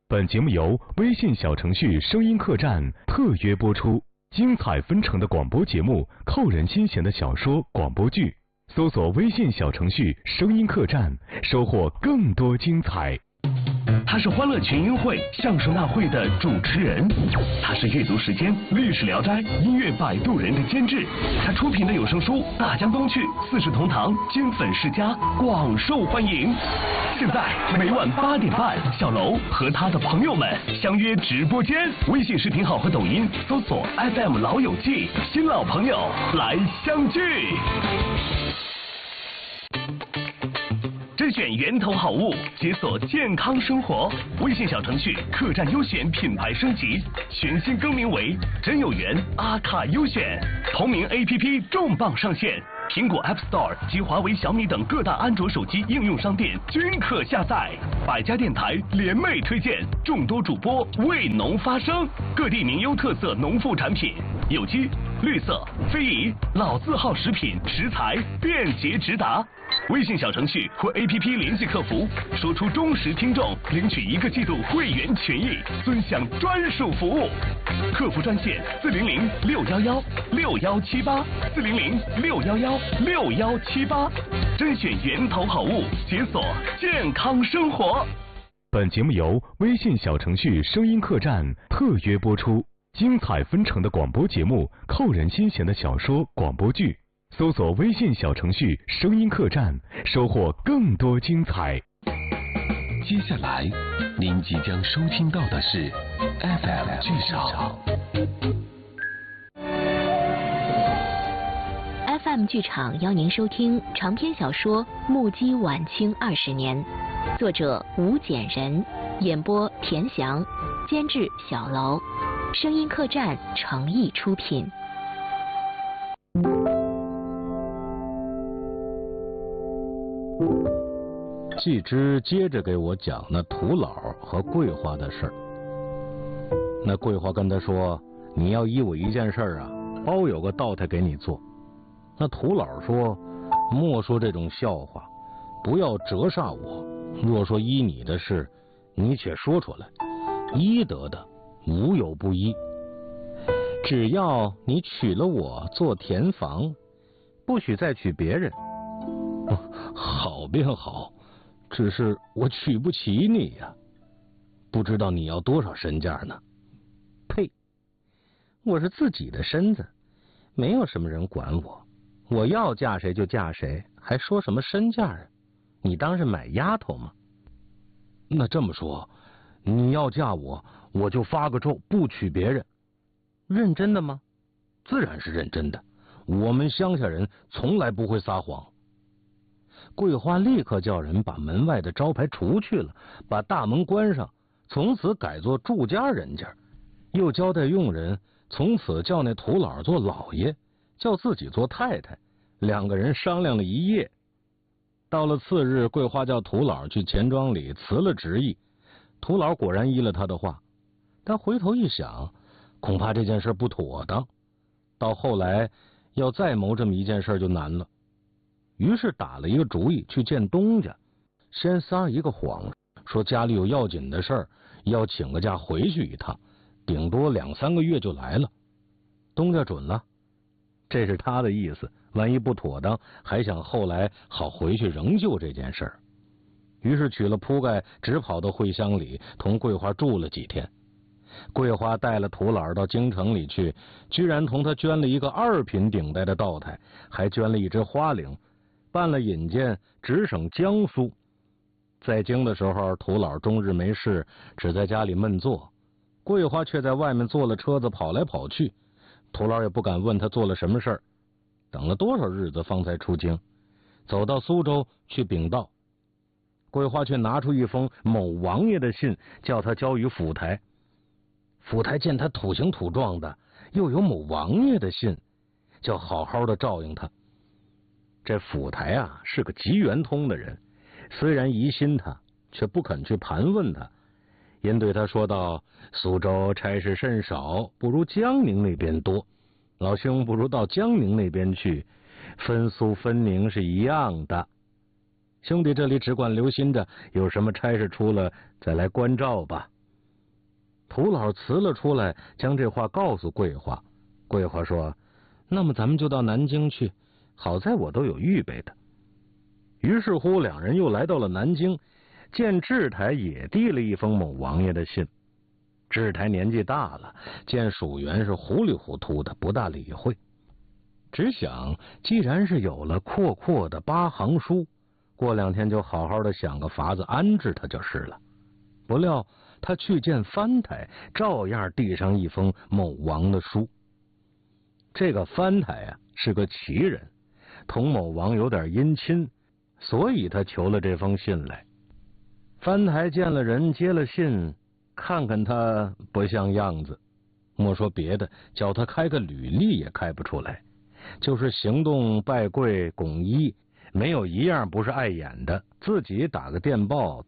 本节目由微信小程序声音客栈特约播出，精彩纷呈的广播节目，扣人心弦的小说、广播剧，搜索微信小程序声音客栈，收获更多精彩。 他是欢乐群英会相声大会的主持人，他是阅读时间历史聊斋音乐摆渡人的监制，他出品的有声书《大江东去》四世同堂金粉世家广受欢迎。现在每晚8点半，小楼和他的朋友们相约直播间，微信视频号和抖音搜索 FM 老友记，新老朋友来相聚。甄选源头好物，解锁健康生活。微信小程序客栈优选品牌升级，全新更名为真有缘阿卡优选。同名 APP 重磅上线，苹果 App Store 及华为、小米等各大安卓手机应用商店均可下载。百家电台联袂推荐，众多主播为农发声，各地名优特色农副产品，有机、绿色、非遗、老字号食品食材便捷直达。微信小程序或 APP 联系客服，说出忠实听众领取1个季度会员权益，尊享专属服务。客服专线400-611-6178，400-611-6178，甄选源头好物，解锁健康生活。 本节目由微信小程序声音客栈特约播出，精彩纷呈的广播节目，扣人心弦的小说、广播剧。搜索微信小程序声音客栈，收获更多精彩。 接下来您即将收听到的是 FM 剧场。 FM 剧场邀您收听长篇小说《目击晚清20年》，作者吴简人，演播田翔，监制小楼，声音客栈诚意出品。 季之接着给我讲那土老和桂花的事儿。那桂花跟他说：“你要依我一件事啊，包有个道台给你做。”那土老说：“莫说这种笑话，不要折煞我。若说依你的事，你且说出来，依得的无有不依。只要你娶了我做田房，不许再娶别人。”好便好，只是我娶不起你呀，不知道你要多少身价呢？呸！我是自己的身子，没有什么人管我，我要嫁谁就嫁谁，还说什么身价啊？你当是买丫头吗？那这么说，你要嫁我，我就发个咒，不娶别人。认真的吗？自然是认真的，我们乡下人从来不会撒谎。桂花立刻叫人把门外的招牌除去了，把大门关上，从此改做住家人家，又交代佣人从此叫那土老做老爷，叫自己做太太。2个人商量了一夜，到了次日，桂花叫土老去钱庄里辞了职意。土老果然依了他的话，但回头一想，恐怕这件事不妥当，到后来要再谋这么一件事就难了。于是打了一个主意，去见东家，先撒一个谎，说家里有要紧的事儿，要请个假回去一趟，顶多2、3个月就来了。东家准了，这是他的意思，万一不妥当，还想后来好回去仍旧这件事儿。于是取了铺盖，只跑到会乡里，同桂花住了几天。桂花带了土老到京城里去，居然同他捐了一个2品顶戴的道台，还捐了一只花翎，办了引荐，直省江苏。在京的时候，土老终日没事，只在家里闷坐，桂花却在外面坐了车子跑来跑去，土老也不敢问他做了什么事儿。等了多少日子方才出京，走到苏州去禀道，桂花却拿出一封某王爷的信，叫他交于府台。府台见他土形土状的，又有某王爷的信，叫好好的照应他。这府台啊是个极圆通的人，虽然疑心他，却不肯去盘问他，因对他说道：“苏州差事甚少，不如江宁那边多。老兄不如到江宁那边去，分苏分宁是一样的。兄弟这里只管留心着，有什么差事出了再来关照吧。” 涂老辞了出来，将这话告诉桂花。桂花说：“那么咱们就到南京去，好在我都有预备的。”于是乎，两人又来到了南京，见智台也递了一封某王爷的信。智台年纪大了，见蜀元是糊里糊涂的，不大理会，只想既然是有了阔阔的8行书，过2天就好好的想个法子安置他就是了。不料他去见藩台，照样递上一封某王的书。这个藩台啊是个奇人，同某王有点姻亲，所以他求了这封信来。藩台见了人，接了信，看看他不像样子，莫说别的，叫他开个履历也开不出来，就是行动拜跪拱揖，没有一样不是碍眼的，自己打个电报